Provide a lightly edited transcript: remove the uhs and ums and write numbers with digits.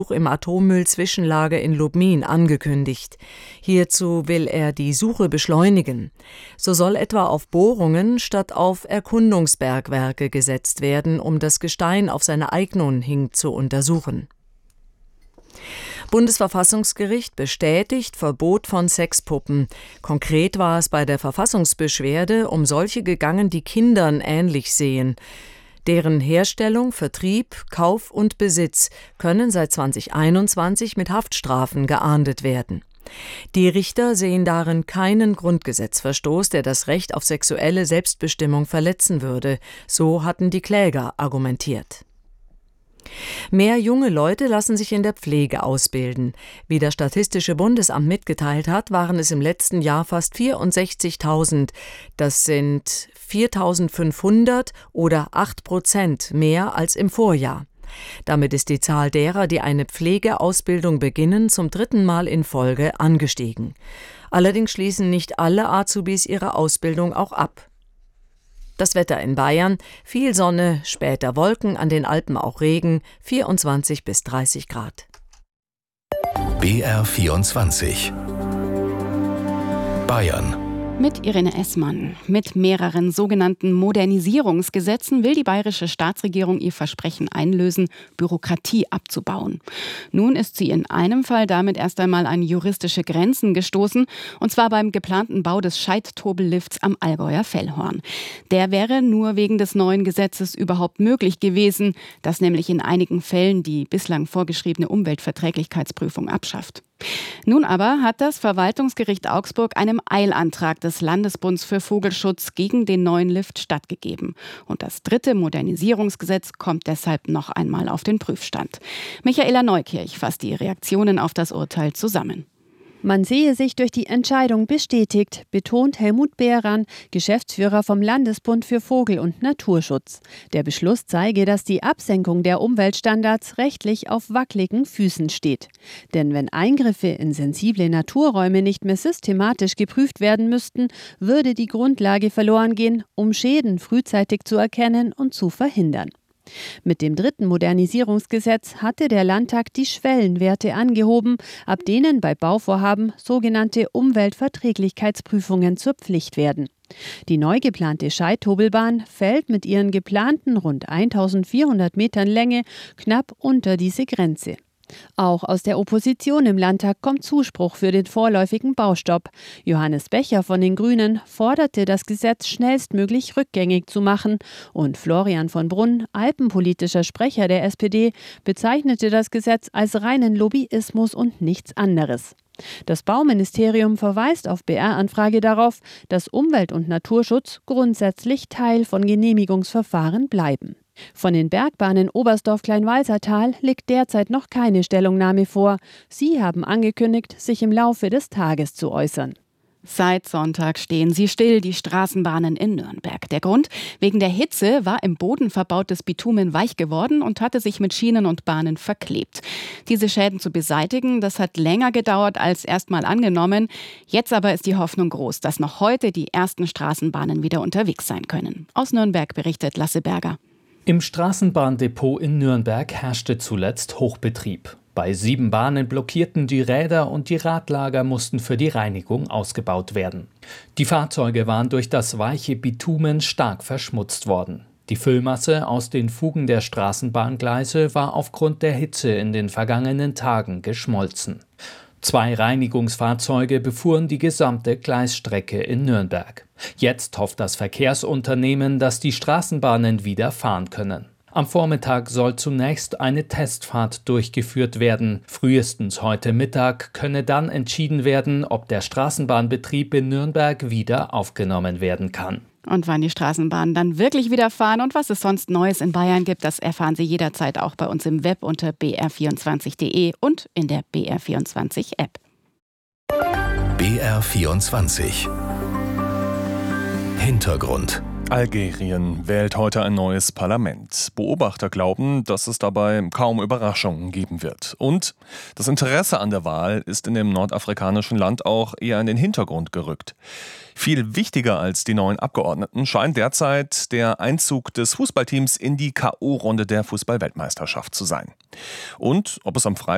im Atommüll-Zwischenlager in Lubmin angekündigt. Hierzu will er die Suche beschleunigen. So soll etwa auf Bohrungen statt auf Erkundungsbergwerke gesetzt werden, um das Gestein auf seine Eignung hin zu untersuchen. Bundesverfassungsgericht bestätigt Verbot von Sexpuppen. Konkret war es bei der Verfassungsbeschwerde um solche gegangen, die Kindern ähnlich sehen. Deren Herstellung, Vertrieb, Kauf und Besitz können seit 2021 mit Haftstrafen geahndet werden. Die Richter sehen darin keinen Grundgesetzverstoß, der das Recht auf sexuelle Selbstbestimmung verletzen würde. So hatten die Kläger argumentiert. Mehr junge Leute lassen sich in der Pflege ausbilden. Wie das Statistische Bundesamt mitgeteilt hat, waren es im letzten Jahr fast 64.000. Das sind 4.500 oder 8% mehr als im Vorjahr. Damit ist die Zahl derer, die eine Pflegeausbildung beginnen, zum 3. Mal in Folge angestiegen. Allerdings schließen nicht alle Azubis ihre Ausbildung auch ab. Das Wetter in Bayern: viel Sonne, später Wolken, an den Alpen auch Regen, 24 bis 30 Grad. BR24 Bayern. Mit Irene Essmann. Mit mehreren sogenannten Modernisierungsgesetzen will die bayerische Staatsregierung ihr Versprechen einlösen, Bürokratie abzubauen. Nun ist sie in einem Fall damit erst einmal an juristische Grenzen gestoßen, und zwar beim geplanten Bau des Scheidt-Tobel-Lifts am Allgäuer Fellhorn. Der wäre nur wegen des neuen Gesetzes überhaupt möglich gewesen, das nämlich in einigen Fällen die bislang vorgeschriebene Umweltverträglichkeitsprüfung abschafft. Nun aber hat das Verwaltungsgericht Augsburg einem Eilantrag des Landesbunds für Vogelschutz gegen den neuen Lift stattgegeben. Und das 3. Modernisierungsgesetz kommt deshalb noch einmal auf den Prüfstand. Michaela Neukirch fasst die Reaktionen auf das Urteil zusammen. Man sehe sich durch die Entscheidung bestätigt, betont Helmut Behran, Geschäftsführer vom Landesbund für Vogel- und Naturschutz. Der Beschluss zeige, dass die Absenkung der Umweltstandards rechtlich auf wackeligen Füßen steht. Denn wenn Eingriffe in sensible Naturräume nicht mehr systematisch geprüft werden müssten, würde die Grundlage verloren gehen, um Schäden frühzeitig zu erkennen und zu verhindern. Mit dem 3. Modernisierungsgesetz hatte der Landtag die Schwellenwerte angehoben, ab denen bei Bauvorhaben sogenannte Umweltverträglichkeitsprüfungen zur Pflicht werden. Die neu geplante Scheidt-Tobelbahn fällt mit ihren geplanten rund 1400 Metern Länge knapp unter diese Grenze. Auch aus der Opposition im Landtag kommt Zuspruch für den vorläufigen Baustopp. Johannes Becher von den Grünen forderte, das Gesetz schnellstmöglich rückgängig zu machen. Und Florian von Brunn, alpenpolitischer Sprecher der SPD, bezeichnete das Gesetz als reinen Lobbyismus und nichts anderes. Das Bauministerium verweist auf BR-Anfrage darauf, dass Umwelt- und Naturschutz grundsätzlich Teil von Genehmigungsverfahren bleiben. Von den Bergbahnen Oberstdorf-Kleinwalsertal liegt derzeit noch keine Stellungnahme vor. Sie haben angekündigt, sich im Laufe des Tages zu äußern. Seit Sonntag stehen sie still, die Straßenbahnen in Nürnberg. Der Grund: wegen der Hitze war im Boden verbautes Bitumen weich geworden und hatte sich mit Schienen und Bahnen verklebt. Diese Schäden zu beseitigen, das hat länger gedauert als erstmal angenommen. Jetzt aber ist die Hoffnung groß, dass noch heute die ersten Straßenbahnen wieder unterwegs sein können. Aus Nürnberg berichtet Lasse Berger. Im Straßenbahndepot in Nürnberg herrschte zuletzt Hochbetrieb. Bei 7 Bahnen blockierten die Räder und die Radlager mussten für die Reinigung ausgebaut werden. Die Fahrzeuge waren durch das weiche Bitumen stark verschmutzt worden. Die Füllmasse aus den Fugen der Straßenbahngleise war aufgrund der Hitze in den vergangenen Tagen geschmolzen. 2 Reinigungsfahrzeuge befuhren die gesamte Gleisstrecke in Nürnberg. Jetzt hofft das Verkehrsunternehmen, dass die Straßenbahnen wieder fahren können. Am Vormittag soll zunächst eine Testfahrt durchgeführt werden. Frühestens heute Mittag könne dann entschieden werden, ob der Straßenbahnbetrieb in Nürnberg wieder aufgenommen werden kann. Und wann die Straßenbahnen dann wirklich wieder fahren und was es sonst Neues in Bayern gibt, das erfahren Sie jederzeit auch bei uns im Web unter br24.de und in der BR24-App. BR24 Hintergrund. Algerien wählt heute ein neues Parlament. Beobachter glauben, dass es dabei kaum Überraschungen geben wird. Und das Interesse an der Wahl ist in dem nordafrikanischen Land auch eher in den Hintergrund gerückt. Viel wichtiger als die neuen Abgeordneten scheint derzeit der Einzug des Fußballteams in die K.O.-Runde der Fußball-Weltmeisterschaft zu sein. Und ob es am Freitag